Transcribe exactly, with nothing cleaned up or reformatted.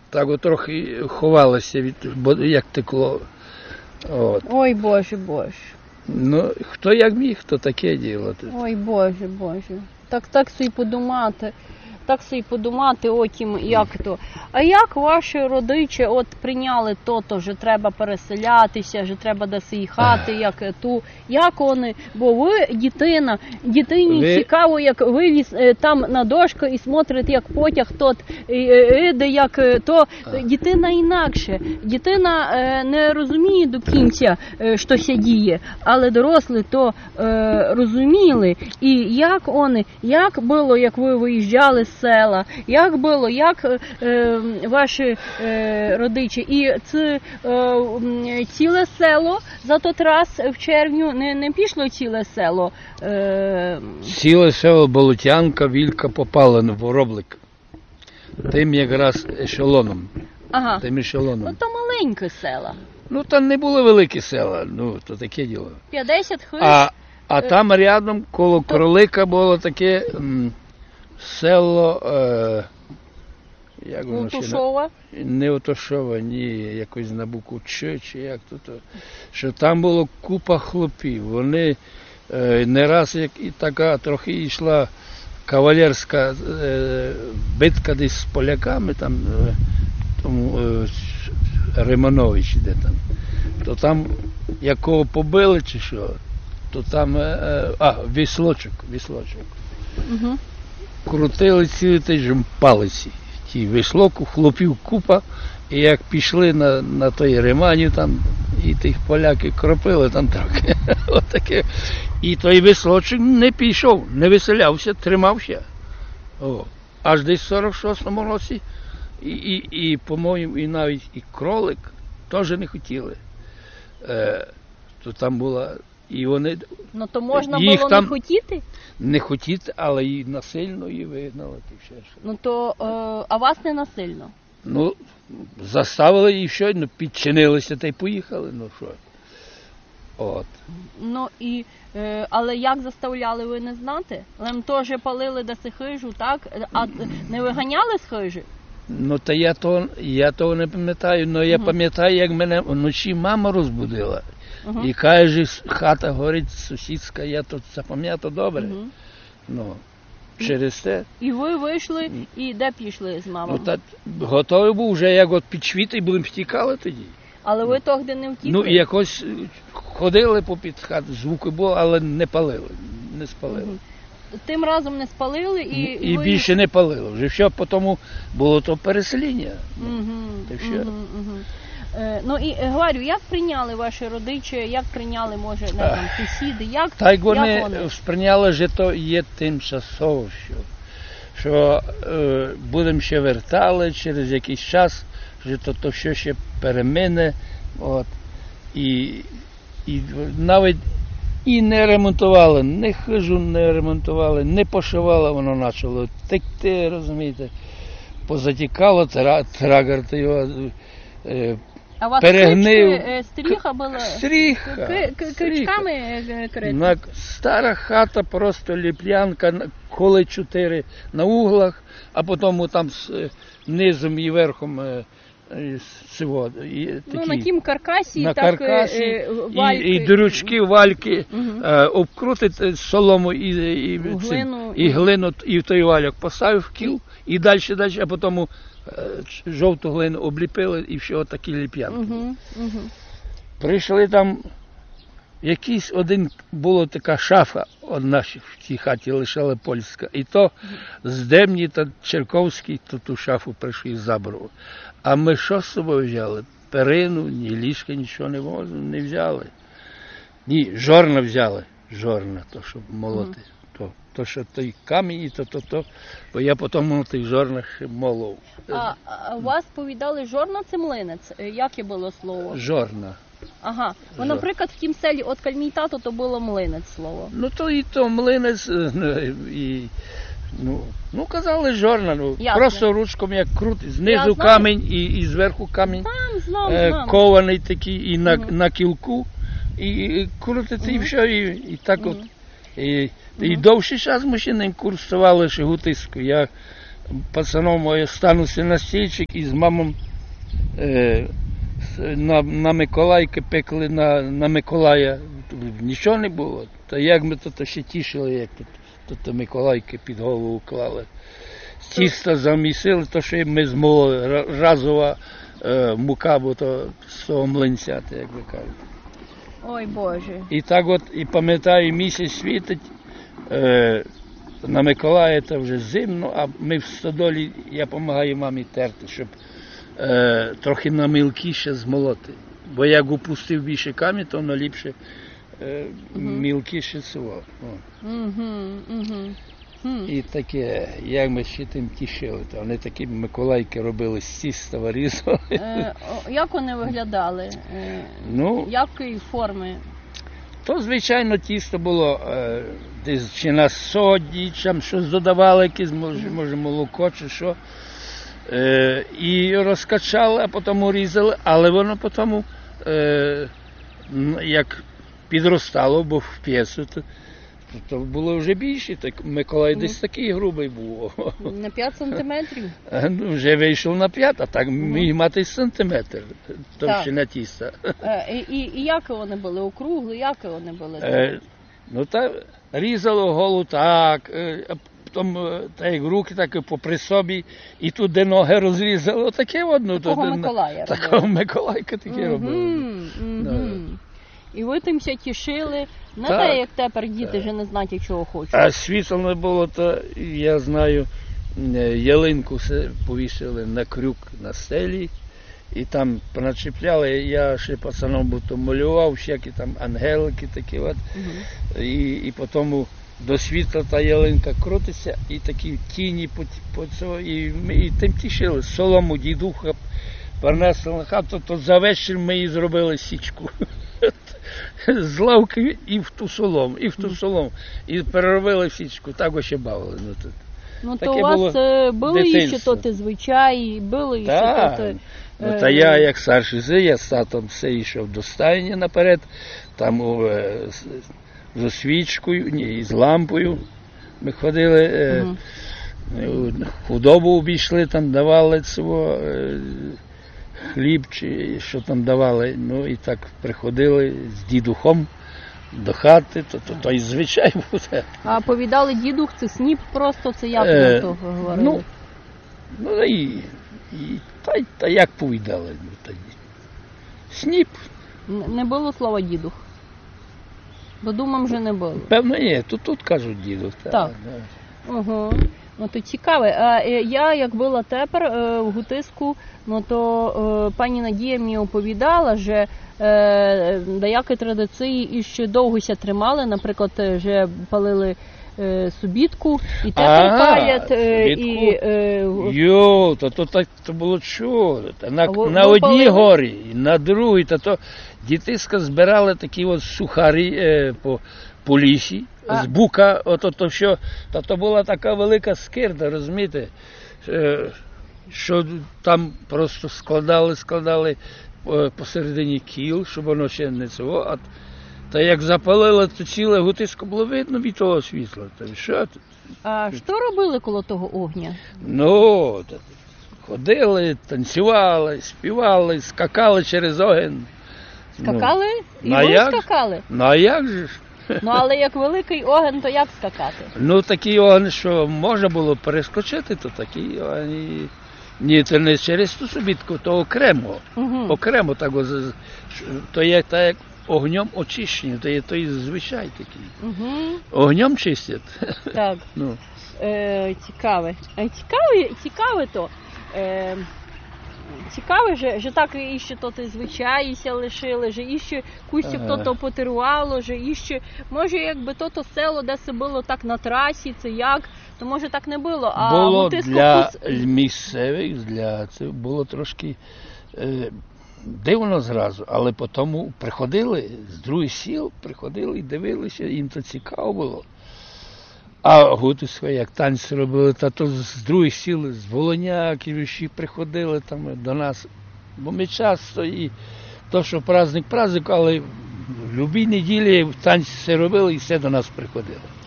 Так от трохи ховалося від, бо як текло. От. Ой, Боже, Боже. Ну, хто як міг, то таке діло. Ой, Боже, Боже. Так, так собі подумати. Так собі подумати, отім, як то. А як ваші родичі от прийняли то, то, що треба переселятися, що треба до своєї хати, як ту, як вони, бо ви дитина, дитині ви... цікаво, як ви там на дошку і смотрите, як потяг тот іде, як то, дитина інакше. Дитина не розуміє до кінця, що ся діє, але дорослі то розуміли. І як вони, як було, як ви виїжджали з села, як було, як е, ваші е, родичі, і це е, ціле село за той раз в червню не, не пішло ціле село? Е... Ціле село Болотянка, Вілька попала на Вороблик. Тим якраз ешелоном. Ага. Тим ешелоном. Ну то маленьке села. Ну там не були великі села, ну то таке діло. п'ятдесят хвилин. А, а там рядом коло Кролика було таке м, село, е, як воно Утушова? Не Утушова, ні, якось на букву Ч, чи як тут, що там було купа хлопів. Вони е, не раз, як і така трохи йшла кавалерська е, битка десь з поляками, там, е, тому е, Риманович де там, то там якого побили чи що, то там, е, а, віслочок, віслочок. Угу. Крутили цілий тиждень палиці. Ті веслоку, хлопів купа, і як пішли на, на той Риманів там, і тих поляків кропили там трохи. Отаке. І той веслочок не пішов, не веселявся, тримався. О. Аж десь в сорок шостому році, і, і, і по-моєму, і навіть і Кролик теж не хотіли. Е, то там була, і вони... Ну то можна їх було там... не хотіти? Не хотіти, але і насильно її вигнали. Ну то, е, а вас не насильно? Ну, заставили і все, ну, підчинилися та й поїхали, ну що. От. Ну і, е, але як заставляли, ви не знати? Лем теж палили до хижу, так? А не виганяли з хижі? Ну, та я того, я того не пам'ятаю, але я Угу. пам'ятаю, як мене вночі мама розбудила. Угу. І каже, хата горить сусідська, я тут запам'ятав добре. Угу. Ну, через те. І ви вийшли, і де пішли з мамою? Ну, та готовий був вже, як от підшвіти, і будемо втікали тоді. Але ви тогди не втікли? Ну, і якось ходили попід хату, звуки було, але не палили, не спалили. Угу. Тим разом не спалили і... І ви... більше не палили. Вже все, потім було то переселення. Угу. Та все. Угу. Угу. Е, ну і говорю, як прийняли ваші родичі, як прийняли, може, не там, сусіди, як, так як вони, вони сприйняли, що то є тимчасово, що, що е, будемо ще вертали через якийсь час, що то, то все ще перемине, от, і, і навіть і не ремонтували, не хижу не ремонтували, не пошивали, воно почало текти, розумієте, позатікало, трагер його е, А у вас перегнив. крички, стріха була? Стріха. Кричками крити? На, стара хата, просто ліплянка, коли чотири на углах, а потім там з низом і верхом цього. Ну, на тім каркасі, на так каркасі, е, вальки. І, і дрючки, вальки, Угу. е, обкрутить солому і, і, глину, цим, і глину, і в той вальок поставив в кіл, і далі, далі, а потім жовту глину обліпили і все, такі ліп'янки. Угу, угу. Прийшли там, якийсь один, була така шафа, одна в цій хаті лишала польська, і то з Демні та Черковський то ту шафу прийшли і забрали. А ми що з собою взяли? Перину, ні ліжка, нічого не, не взяли. Ні, жорна взяли, жорна, то, щоб молоти. Угу. То, то, що той камінь, і то, то, то, бо я потім на тих жорнах молов. А, а вас повідали жорна це млинець? Яке було слово? Жорна. Ага. Бо, наприклад, в тім селі, от каль тато, то було млинець слово. Ну, то і то млинець, і, ну, ну, казали жорна, ну, Ясно. просто ручком як крутить, знизу Я камінь і, і зверху камінь, Там, знам, е, знам. кований такий, і на, Угу. на кілку, і, і крутиться, угу. І все, і, і так угу. от. І, і довший час ми ще ним курсували шигутиску. Я пацаном я стануся на стільчик і з мамом е, на, на Миколайки пекли на, на Миколая. Нічого не було. Та як ми тут ще тішили, як тут, тут Миколайки під голову клали. Тіста замісили, то що ми змололи, разова е, мука, бо то з того млинця, як ви кажете. Ой, Боже. І так от, і пам'ятаю, місяць світить, е, на Миколая це вже зимно, а ми в стодолі, я допомагаю мамі терти, щоб е, трохи на мілкіше змолоти. Бо як упустив більше камінь, то воно ліпше е, Мгм. мілкіше сило. Угу, угу. Хм. І таке, як ми ще тим тішили, то вони такі Миколайки робили з тіста, вирізали. Е, о, як вони виглядали? Е, Ну, якої форми? то, звичайно, тісто було е, десь чи на соді, чи там щось додавали, якесь, може, може молоко, чи що. Е, і розкачали, а потім різали, але воно потім, е, н- як підростало, бо в п'єсу, то, то було вже більше. Так Миколай Мгм. десь такий грубий був. На п'ять сантиметрів? Е, ну, вже вийшов на п'ять, а так міг мати сантиметр товщина тіста. Е, і, і, і як вони були? Округли? Як вони були? Е, ну, та різало голову так, е, а потім е, так як руки, так і попри собі, і тут де ноги розрізало, таке одно. Такого то, Миколая Такого робили. Миколайка таке робили. Мгм, мгм. І ви тимся тішили, не Так. те, як тепер діти вже не знають, чого хочуть. А світло не було, то я знаю, е, ялинку все повісили на крюк на стелі, і там поначіпляли, я ще пацаном був, то малював, всякі там ангелики такі от. Мгм. І, і потім до світла та ялинка крутиться, і такі тіні по, по цього, і ми і тим тішили. Солому дідуха принесли на хату, то за вечір ми її зробили січку. З лавки і в ту солому, і в ту солому. І переробили січку, так ось ще бавили. Ну, тут. Ну, то таке у вас було е, були ще дитинство. тоти звичаї, були ще Так. тоти... Ну, та я, як старший син, я з татом все йшов до стайні наперед, там е, з, з свічкою, ні, з лампою. Ми ходили, е, Мгм. худобу обійшли, там давали цього, е, хліб чи що там давали. Ну і так приходили з дідухом до хати, то, то, то і звичай буде. А повідали дідух, це сніп просто, це як Е, ви того говорили? ну, Ну і, і та, й- та як повідали. Ну, та, й- сніп, Н- Не було слова дідух? Бо думам, вже не було. певно, є, тут, тут кажуть діду. Та, Так. да. Ага. Ну то цікаве. А е, я як була тепер е, в Гутиску, ну то е, пані Надія мені оповідала, що е, деякі традиції іще довго ся тримали. Наприклад, е, вже палили е, субітку, і тепер Ага, палять, е, і субітку. е, в- Йо, то, то так то було чудо. Та на, А ви- на ви одній палили? горі, і на другій, та то дітиська збирали такі от сухарі е, по, по лісі, А. з бука, ото то що, та то була така велика скирда, розумієте, е, що там просто складали, складали е, посередині кіл, щоб воно ще не цього, а та як запалили, то ціле гутисько було видно від того світла. Та що тут? а що робили коло того огня? Ну, та ходили, танцювали, співали, скакали через огонь. Скакали? І Ну, а ви як? скакали? Ну, а як же ж? Ну але як великий огонь, то як скакати? Ну, такий огонь, що можна було перескочити, то такий огонь. і- Ні, це не через ту собітку, то окремо. Угу. Окремо так, ось, з- ш- то є так, як огнем очищення, то є той звичай такий. Угу. Огнем чистять. Так. Ну, Е, цікаве. Е, цікаве, цікаве то. Е, цікаве, що, що так і ще то ти звичаї ся лишили, що іще кустів Ага. то то потирувало, що іще, може якби то то село, де це було так на трасі, це як, то може так не було. А було Гутиску для кус- місцевих, для це було трошки е, дивно зразу, але потім приходили з других сіл, приходили і дивилися, їм то цікаво було. А Гутиська, як танці робили, та то з других сіл, з Волоняків, ще приходили там до нас. Бо ми часто і то, що праздник праздник, але в любій неділі танці все робили і все до нас приходили.